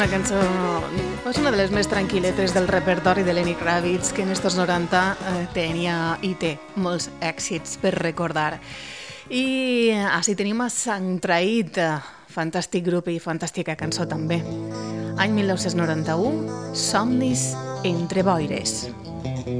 una cançó, és una de les més tranquil·letes del repertori de Lenny Kravitz, que en estos 90 tenia i té molts èxits per recordar. I així tenim a Sant Traït, fantàstic grup i fantàstica cançó també. Any 1991, Somnis entre boires.